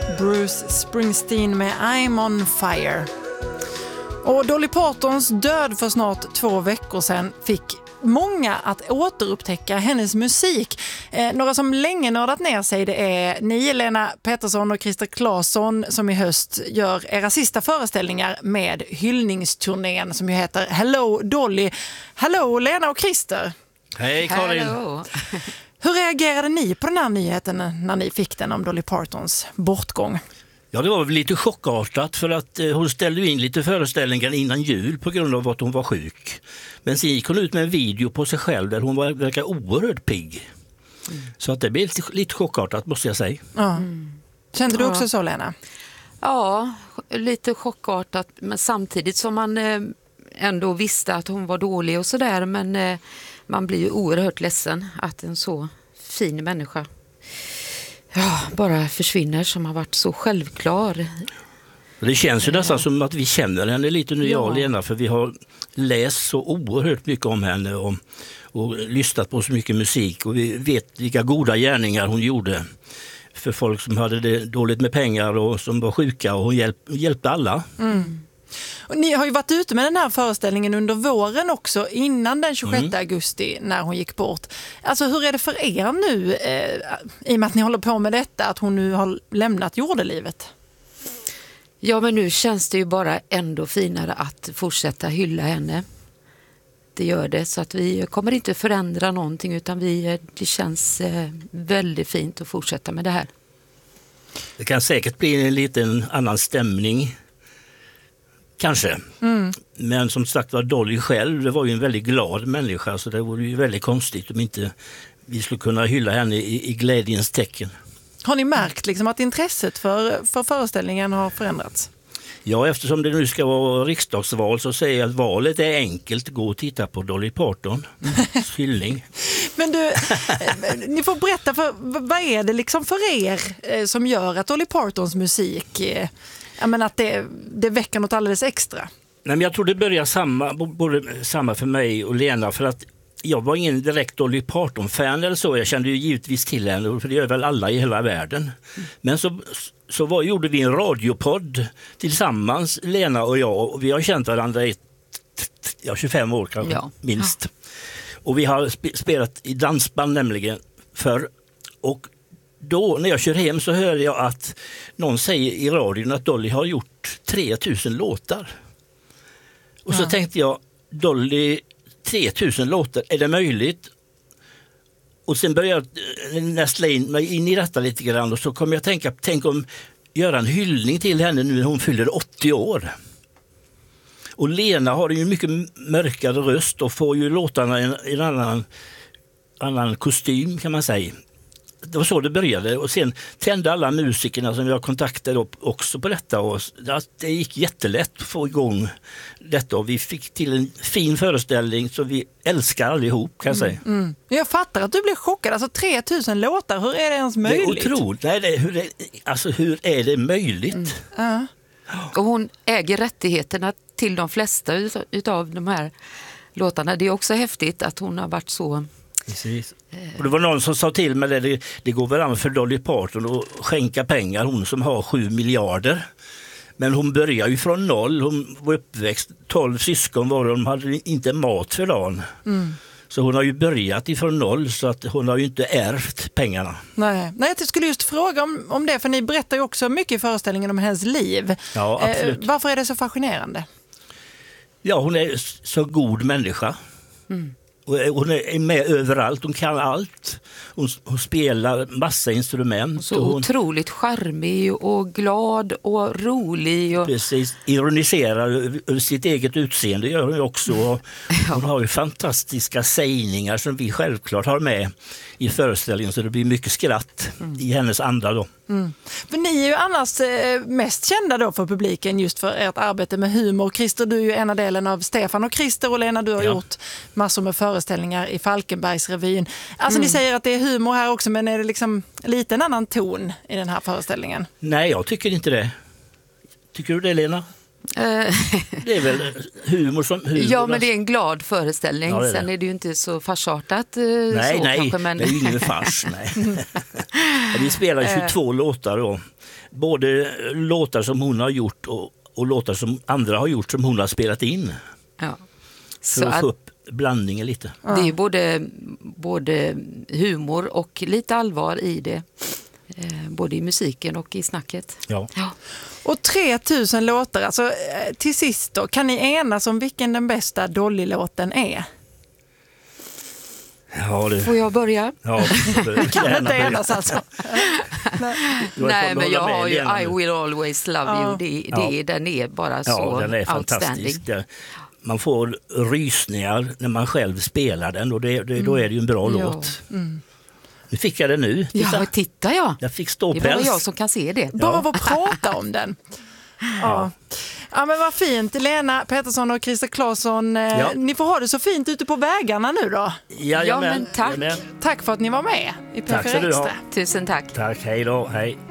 Bruce Springsteen med I'm on fire. Och Dolly Partons död för snart 2 veckor sedan fick många att återupptäcka hennes musik. Några som länge nördat ner sig, det är ni, Lena Pettersson och Christer Claesson, som i höst gör era sista föreställningar med hyllningsturnén som ju heter Hello Dolly. Hello Lena och Christer. Hej Karin. Hello. Hur reagerade ni på den här nyheten när ni fick den om Dolly Partons bortgång? Ja, det var väl lite chockartat för att hon ställde in lite föreställningar innan jul på grund av att hon var sjuk. Men sen gick hon ut med en video på sig själv där hon verkar oerhört pigg. Så att det blev lite chockartat, måste jag säga. Ja. Kände du också så, Lena? Ja, lite chockartat, men samtidigt som man ändå visste att hon var dålig och sådär, men man blir ju oerhört ledsen att en så fin människa bara försvinner som har varit så självklar. Det känns ju nästan som att vi känner henne lite nu, jag och Lena, för vi har läst så oerhört mycket om henne och lyssnat på så mycket musik, och vi vet vilka goda gärningar hon gjorde för folk som hade det dåligt med pengar och som var sjuka, och hon hjälpte alla. Och ni har ju varit ute med den här föreställningen under våren också, innan den 26 augusti när hon gick bort. Alltså hur är det för er nu, i och med att ni håller på med detta, att hon nu har lämnat jordelivet? Ja, men nu känns det ju bara ändå finare att fortsätta hylla henne. Det gör det, så att vi kommer inte förändra någonting, utan det känns väldigt fint att fortsätta med det här. Det kan säkert bli en liten annan stämning. Kanske. Men som sagt var, Dolly själv, det var ju en väldigt glad människa, så det vore ju väldigt konstigt om inte vi skulle kunna hylla henne i glädjens tecken. Har ni märkt liksom att intresset för föreställningen har förändrats? Ja, eftersom det nu ska vara riksdagsval så säger jag att valet är enkelt. Gå och titta på Dolly Parton. Hyllning. Men du, ni får berätta, vad är det liksom för er som gör att Dolly Partons musik, att det väcker något alldeles extra? Nej, men jag tror det börjar samma för mig och Lena, för att jag var ingen direkt Dolly Parton-fan eller så. Jag kände ju givetvis till henne, för det gör väl alla i hela världen. Men så gjorde vi en radiopodd tillsammans, Lena och jag. Och vi har känt varandra i 25 år kanske, minst. Och vi har spelat i dansband nämligen förr. Och då när jag kör hem så hör jag att någon säger i radion att Dolly har gjort 3000 låtar. Och så tänkte jag, Dolly, 3000 låtar, är det möjligt? Och sen började jag nästla in mig in i detta lite grann, och så kom jag att tänka, tänk om göra en hyllning till henne nu när hon fyller 80 år. Och Lena har ju en mycket mörkare röst och får ju låtarna i en annan kostym, kan man säga. Det var så det började, och sen tände alla musikerna som jag kontaktade också på detta, och det gick jättelätt att få igång detta, och vi fick till en fin föreställning som vi älskar allihop, kan jag säga. Jag fattar att du blir chockad, alltså 3000 låtar, hur är det ens möjligt? Det är otroligt. Hur är det möjligt? Och hon äger rättigheterna till de flesta utav de här låtarna. Det är också häftigt att hon har varit så... Precis. Och det var någon som sa till mig det går väl an för Dolly Parton att skänka pengar, hon som har 7 miljarder. Men hon börjar ju från noll, hon var uppväxt, 12 syskon var de hade inte mat för dagen. Så hon har ju börjat ifrån noll, så att hon har ju inte ärvt pengarna. Nej, jag skulle just fråga om det, för ni berättar ju också mycket i föreställningen om hennes liv. Ja, absolut. Varför är det så fascinerande? Ja, hon är så god människa. Hon är med överallt, hon kan allt. Hon spelar massa instrument. Så otroligt charmig och glad och rolig. Och... Precis, ironiserar över sitt eget utseende gör hon ju också. Hon har ju fantastiska sägningar som vi självklart har med i föreställningen, så det blir mycket skratt i hennes anda då. För ni är ju annars mest kända då för publiken just för ert arbete med humor. Christer, du är ju ena delen av Stefan och Christer, och Lena, du har gjort massor med föreställningar i Falkenbergsrevyn. Alltså ni säger att det är humor här också, men är det liksom lite en annan ton i den här föreställningen? Nej, jag tycker inte det. Tycker du det, Lena? Det är väl humor som humor. Ja, men det är en glad föreställning. Ja, det är det. Sen är det ju inte så farsartat Nej, kanske. Men... det är ju ingen fars. Nej. Vi spelar 22 låtar då. Både låtar som hon har gjort och låtar som andra har gjort som hon har spelat in. Ja. För att få upp blandningen lite. Det är både humor och lite allvar i det. Både i musiken och i snacket. Ja. Och 3000 låtar, alltså till sist då, kan ni enas om vilken den bästa Dolly-låten är? Ja, Får jag börja? Ja, Kan inte enas alltså? Nej, men jag har ju I Will Always Love You. Den är bara så den är fantastisk. Man får rysningar när man själv spelar den och då är det ju en bra låt. Nu fick jag det nu. Titta jag. Jag fick ståpäls. Det är bara jag som kan se det. Bara av att prata om den. Ja, men vad fint. Lena Pettersson och Christer Claesson, ni får ha det så fint ute på vägarna nu då. Ja, men tack. Tack för att ni var med i Tack ska du ha. Tusen tack. Tack, hej då. Hej.